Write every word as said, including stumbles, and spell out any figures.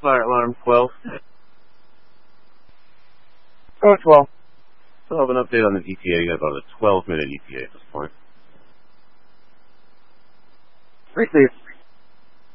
Fire alarm twelve. Oh, twelve. So I'll have an update on the E T A. You got about a twelve minute E T A at this point. Received.